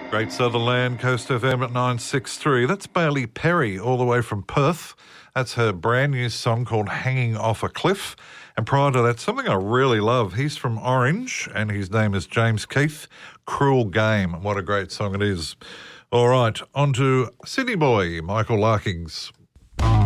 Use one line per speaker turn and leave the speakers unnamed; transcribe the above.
Great Sutherland, Coast FM at 963. That's Bailey Perry all the way from Perth. That's her brand new song called Hanging Off a Cliff. And prior to that, something I really love. He's from Orange and his name is James Keith. Cruel Game. What a great song it is. All right, on to City Boy, Michael Larkins.